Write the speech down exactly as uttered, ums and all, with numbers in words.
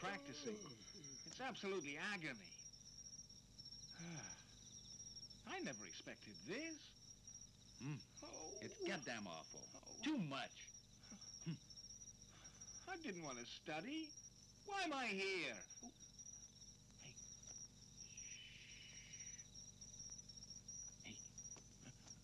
practicing. It's absolutely agony. I never expected this. Hmm. Oh. It's goddamn awful. Oh. Too much. I didn't want to study. Why am I here?